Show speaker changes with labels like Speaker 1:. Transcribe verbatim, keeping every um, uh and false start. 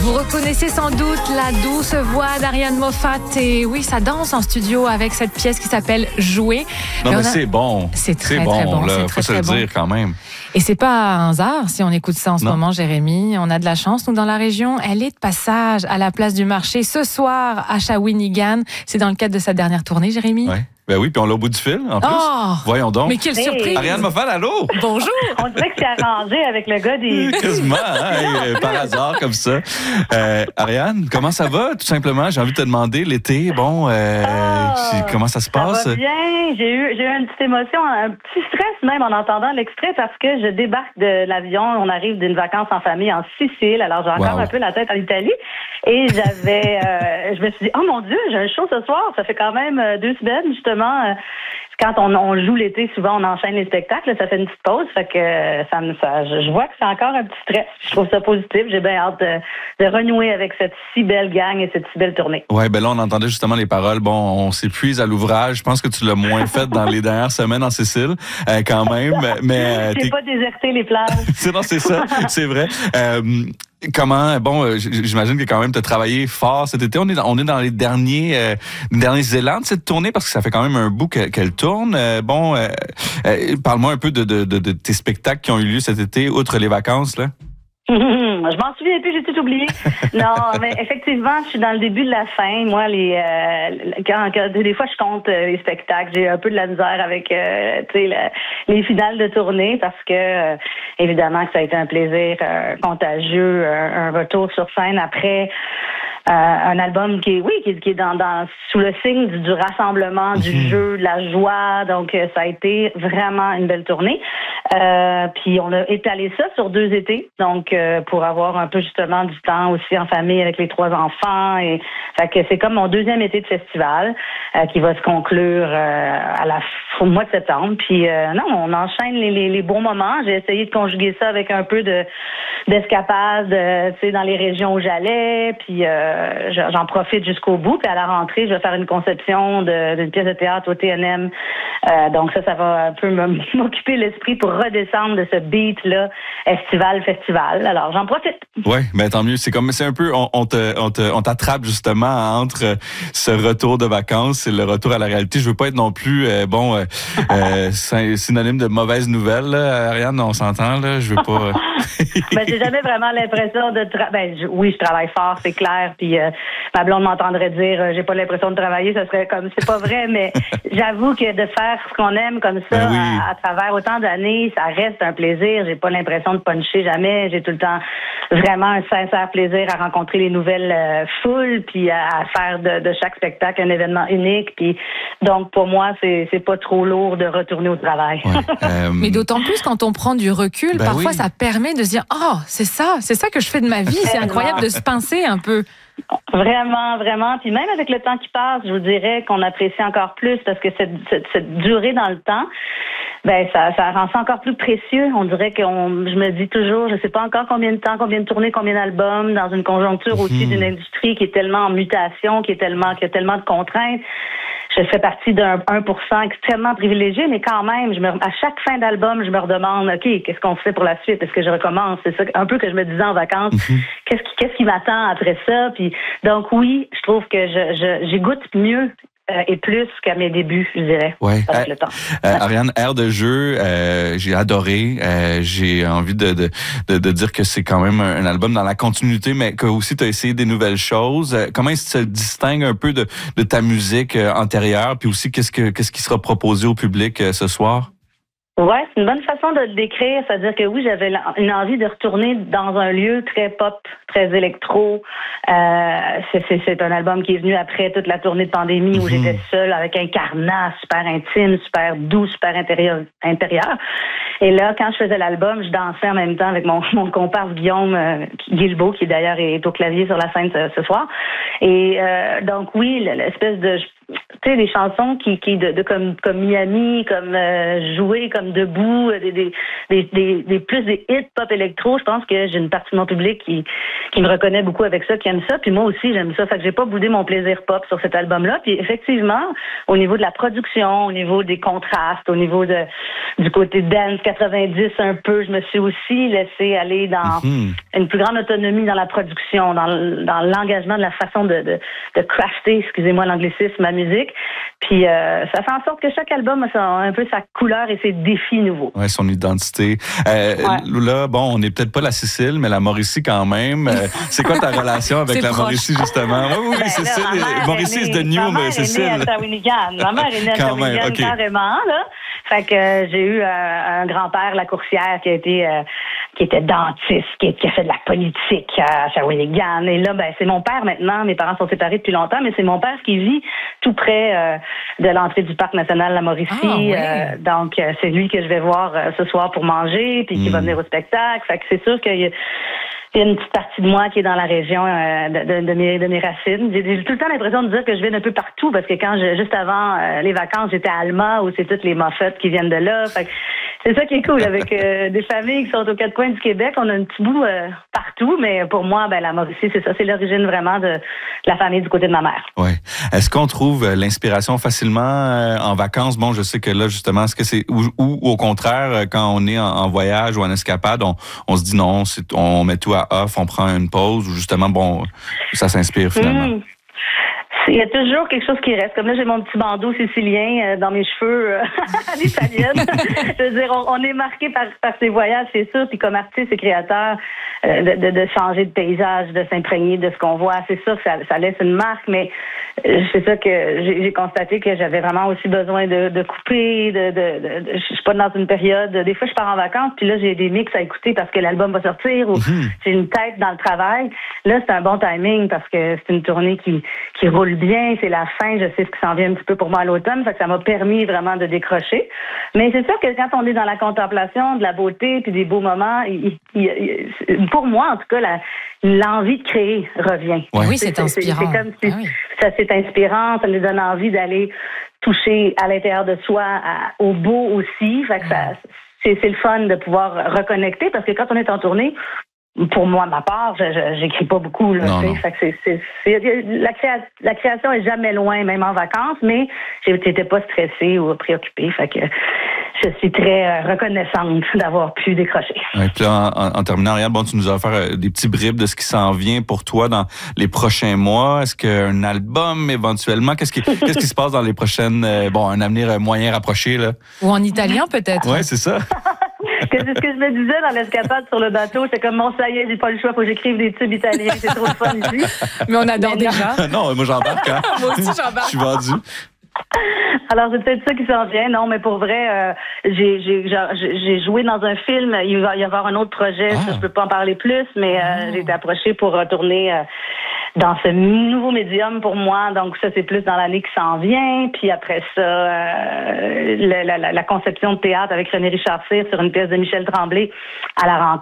Speaker 1: Vous reconnaissez sans doute la douce voix d'Ariane Moffat et oui, ça danse en studio avec cette pièce qui s'appelle Jouer.
Speaker 2: Non, mais, mais
Speaker 1: a...
Speaker 2: c'est bon.
Speaker 1: C'est très,
Speaker 2: c'est bon,
Speaker 1: très bon.
Speaker 2: Là,
Speaker 1: c'est
Speaker 2: faut
Speaker 1: très,
Speaker 2: se
Speaker 1: très
Speaker 2: le
Speaker 1: bon.
Speaker 2: dire quand même.
Speaker 1: Et c'est pas un hasard si on écoute ça en ce
Speaker 2: non.
Speaker 1: moment, Jérémy. On a de la chance, nous, dans la région. Elle est de passage à la place du marché ce soir à Shawinigan. C'est dans le cadre de sa dernière tournée, Jérémy?
Speaker 2: Ouais. Ben oui, puis on l'a au bout du fil, en plus.
Speaker 1: Oh!
Speaker 2: Voyons donc.
Speaker 1: Mais quelle
Speaker 3: hey.
Speaker 1: surprise!
Speaker 2: Ariane Moffat, allô?
Speaker 1: Bonjour!
Speaker 3: On dirait que c'est arrangé avec le gars des...
Speaker 2: Quasiment, hein, hey, par hasard, comme ça. Euh, Ariane, comment ça va, tout simplement? J'ai envie de te demander, l'été, bon, euh,
Speaker 3: oh,
Speaker 2: comment ça se passe?
Speaker 3: Ça va bien. J'ai eu, j'ai eu une petite émotion, un petit stress même en entendant l'extrait parce que je débarque de l'avion, on arrive d'une vacance en famille en Sicile, alors j'ai encore
Speaker 2: wow.
Speaker 3: un peu la tête en Italie. Et j'avais, euh, je me suis dit, oh mon Dieu, j'ai un show ce soir. Ça fait quand même deux semaines, justement. Euh, quand on, on joue l'été, souvent, on enchaîne les spectacles. Ça fait une petite pause. Fait que ça me, ça, je, je vois que c'est encore un petit stress. Je trouve ça positif. J'ai bien hâte de, de renouer avec cette si belle gang et cette si belle tournée.
Speaker 2: Ouais, ben là, on entendait justement les paroles. Bon, on s'épuise à l'ouvrage. Je pense que tu l'as moins fait dans les dernières semaines en Sicile, euh, quand même. Mais euh,
Speaker 3: j'ai pas déserté les plages.
Speaker 2: c'est non, c'est ça, c'est vrai. Euh, Comment, bon, j'imagine que quand même tu as travaillé fort cet été. On est dans, on est dans les derniers, euh, les derniers élans de cette tournée parce que ça fait quand même un bout que, qu'elle tourne. Euh, bon, euh, euh, parle-moi un peu de, de, de, de tes spectacles qui ont eu lieu cet été, outre les vacances, là.
Speaker 3: Je m'en souviens plus, j'ai tout oublié. Non, mais effectivement, je suis dans le début de la fin. Moi, les euh, quand, quand des fois je compte euh, les spectacles, j'ai un peu de la misère avec euh, tu sais les finales de tournée parce que euh, évidemment que ça a été un plaisir euh, contagieux, un, un retour sur scène après. Euh, un album qui est, oui, qui est, qui est dans, dans, sous le signe du, du rassemblement, du
Speaker 2: mmh.
Speaker 3: jeu, de la joie. Donc, euh, ça a été vraiment une belle tournée. Euh, puis, on a étalé ça sur deux étés. Donc, euh, pour avoir un peu justement du temps aussi en famille avec les trois enfants. Et, fait que c'est comme mon deuxième été de festival euh, qui va se conclure euh, à la au mois de septembre. Puis, euh, non, on enchaîne les, les, les bons moments. J'ai essayé de conjuguer ça avec un peu de d'escapade, euh, tu sais, dans les régions où j'allais. Puis, euh, j'en profite jusqu'au bout. Puis à la rentrée, je vais faire une conception de, d'une pièce de théâtre au T N M. Euh, donc ça, ça va un peu m'occuper l'esprit pour redescendre de ce beat-là, estival-festival. Alors, j'en profite.
Speaker 2: Oui, ben tant mieux. C'est comme, c'est un peu, on, on, te, on, te, on t'attrape justement entre ce retour de vacances et le retour à la réalité. Je veux pas être non plus, euh, bon, euh, euh, synonyme de mauvaise nouvelle, là, Ariane, on s'entend, là. Je veux pas...
Speaker 3: ben, j'ai jamais vraiment l'impression de... Tra- ben, je, oui, je travaille fort, c'est clair. Puis euh, ma blonde m'entendrait dire euh, j'ai pas l'impression de travailler, ça serait comme c'est pas vrai, mais j'avoue que de faire ce qu'on aime comme ça
Speaker 2: ben oui.
Speaker 3: à, à travers autant d'années, ça reste un plaisir. J'ai pas l'impression de puncher jamais. J'ai tout le temps vraiment un sincère plaisir à rencontrer les nouvelles euh, foules, puis à, à faire de, de chaque spectacle un événement unique. Puis donc pour moi c'est c'est pas trop lourd de retourner au travail.
Speaker 2: Ouais, euh...
Speaker 1: Mais d'autant plus quand on prend du recul,
Speaker 2: ben
Speaker 1: parfois
Speaker 2: oui.
Speaker 1: ça permet de se dire oh c'est ça, c'est ça que je fais de ma vie. C'est incroyable de se pincer un peu.
Speaker 3: Vraiment, vraiment. Puis même avec le temps qui passe, je vous dirais qu'on apprécie encore plus parce que cette, cette, cette durée dans le temps, ben ça, ça rend ça encore plus précieux. On dirait qu'on, je me dis toujours, je sais pas encore combien de temps, combien de tournées, combien d'albums, dans une conjoncture aussi d'une industrie qui est tellement en mutation, qui est tellement, qui a tellement de contraintes. Je fais partie d'un un pour cent extrêmement privilégié, mais quand même, je me, à chaque fin d'album, je me redemande, OK, qu'est-ce qu'on fait pour la suite? Est-ce que je recommence? C'est ça un peu que je me disais en vacances. Mm-hmm. Qu'est-ce qui, qu'est-ce qui m'attend après ça? Puis, donc oui, je trouve que je, je, j'y goûte mieux. Euh, et plus qu'à mes débuts, je dirais,
Speaker 2: ouais.
Speaker 3: avec
Speaker 2: euh,
Speaker 3: le temps.
Speaker 2: Euh, Ariane, air de jeu, euh, j'ai adoré. Euh, j'ai envie de, de, de, de dire que c'est quand même un, un album dans la continuité, mais que aussi tu as essayé des nouvelles choses. Euh, comment est-ce que tu te distingues un peu de, de ta musique euh, antérieure, puis aussi qu'est-ce que qu'est-ce qui sera proposé au public euh, ce soir?
Speaker 3: Ouais, c'est une bonne façon de le décrire. C'est-à-dire que oui, j'avais une envie de retourner dans un lieu très pop, très électro. Euh, c'est, c'est, c'est un album qui est venu après toute la tournée de pandémie où mmh. j'étais seule avec un carnat super intime, super doux, super intérieur. intérieur. Et là, quand je faisais l'album, je dansais en même temps avec mon, mon comparse Guillaume euh, Guilbeault, qui d'ailleurs est au clavier sur la scène ce, ce soir. Et euh, donc oui, l'espèce de tu sais, des chansons qui, qui de, de comme, comme Miami, comme euh, Jouer, comme Debout, des, des, des, des, des plus des hits pop électro. Je pense que j'ai une partie de mon public qui, qui me reconnaît beaucoup avec ça, qui aime ça. Puis moi aussi, j'aime ça. Fait que j'ai pas boudé mon plaisir pop sur cet album-là. Puis effectivement, au niveau de la production, au niveau des contrastes, au niveau de du côté dance quatre-vingt-dix un peu, je me suis aussi laissée aller dans mm-hmm. une plus grande autonomie dans la production, dans, dans l'engagement de la façon de, de, de crafter, excusez-moi l'anglicisme, ma musique. Puis euh, ça fait en sorte que chaque album a un peu sa couleur et ses défis nouveaux.
Speaker 2: Ouais, son identité. Euh, ouais. Là, bon, on n'est peut-être pas la Sicile, mais la Mauricie quand même. Euh, c'est quoi ta relation avec la proche. Mauricie, justement? Oui, oui, ben, Cécile. Mauricie, c'est de New, mais Cécile.
Speaker 3: Ma mère est née à Shawinigan. Ma mère est née à Shawinigan okay. carrément, là. Fait que euh, j'ai eu euh, un grand-père, la Coursière, qui a été euh, qui était dentiste, qui, qui a fait de la politique à Shawinigan. Et là, ben c'est mon père maintenant. Mes parents sont séparés depuis longtemps, mais c'est mon père qui vit tout près euh, de l'entrée du Parc national La Mauricie. Ah, oui. euh, donc, euh, c'est lui que je vais voir euh, ce soir pour manger, puis qui mm. va venir au spectacle. Fait que c'est sûr qu'il y a Il y a une petite partie de moi qui est dans la région euh, de, de, de, mes, de mes racines. J'ai, j'ai tout le temps l'impression de dire que je viens d'un peu partout parce que quand je, juste avant euh, les vacances, j'étais à Alma où c'est toutes les moffettes qui viennent de là. Fait que c'est ça qui est cool avec euh, des familles qui sont aux quatre coins du Québec. On a un petit bout euh, partout, mais pour moi, ben la Mauricie, c'est ça, c'est l'origine vraiment de, de la famille du côté de ma mère.
Speaker 2: Oui. Est-ce qu'on trouve l'inspiration facilement euh, en vacances? Bon, je sais que là, justement, est-ce que c'est ou, ou au contraire, quand on est en, en voyage ou en escapade, on, on se dit non, c'est, on met tout à off, on prend une pause ou justement, bon, ça s'inspire finalement? Mmh.
Speaker 3: Il y a toujours quelque chose qui reste. Comme là, j'ai mon petit bandeau sicilien euh, dans mes cheveux euh, à l'italienne. Je veux dire, on, on est marqué par, par ces voyages, c'est sûr. Puis comme artiste et créateur, euh, de, de, de changer de paysage, de s'imprégner de ce qu'on voit, c'est sûr que ça, ça laisse une marque. Mais euh, c'est ça que j'ai, j'ai constaté que j'avais vraiment aussi besoin de, de couper. De, de, de, de, je suis pas dans une période. Des fois, je pars en vacances, puis là, j'ai des mix à écouter parce que l'album va sortir ou mmh. j'ai une tête dans le travail. Là, c'est un bon timing parce que c'est une tournée qui, qui roule bien, c'est la fin, je sais ce qui s'en vient un petit peu pour moi à l'automne, fait que ça m'a permis vraiment de décrocher. Mais c'est sûr que quand on est dans la contemplation de la beauté puis des beaux moments, il, il, il, pour moi, en tout cas, la, l'envie de créer revient.
Speaker 1: Ouais. Oui, c'est, c'est inspirant.
Speaker 3: C'est, c'est comme si
Speaker 1: ah oui.
Speaker 3: ça, c'est inspirant, ça nous donne envie d'aller toucher à l'intérieur de soi, à, au beau aussi. Fait que ça, c'est, c'est le fun de pouvoir reconnecter parce que quand on est en tournée, pour moi, ma part, je, je, j'écris pas beaucoup. Là, non, non. Fait que c'est, c'est, c'est, la, créa, la création est jamais loin, même en vacances, mais j'étais pas stressée ou préoccupée. Fait que je suis très reconnaissante d'avoir pu décrocher.
Speaker 2: Ouais, puis là, en, en terminant, Ariane, bon, tu nous as offert des petits bribes de ce qui s'en vient pour toi dans les prochains mois. Est-ce qu'un album, éventuellement, qu'est-ce qui, qu'est-ce qui se passe dans les prochaines, euh, bon, un avenir moyen rapproché, là?
Speaker 1: Ou en italien, peut-être?
Speaker 2: Oui, c'est ça.
Speaker 3: C'est ce que je me disais dans l'escapade sur le bateau. C'est comme, bon, ça y est, j'ai pas le choix, faut que j'écrive des tubes italiens. C'est trop de fun ici.
Speaker 1: Mais on adore Mais déjà.
Speaker 2: Non, moi j'embarque. Hein?
Speaker 1: Moi aussi j'embarque.
Speaker 2: Je suis vendu.
Speaker 3: Alors, c'est peut-être ça qui s'en vient. Non, mais pour vrai, euh, j'ai, j'ai, j'ai joué dans un film. Il va y avoir un autre projet. Ah. Ça, je peux pas en parler plus, mais euh, ah. j'ai été approchée pour retourner euh, dans ce nouveau médium pour moi. Donc, ça, c'est plus dans l'année qui s'en vient. Puis après ça, euh, la, la, la conception de théâtre avec René Richard Cyr sur une pièce de Michel Tremblay à la rentrée.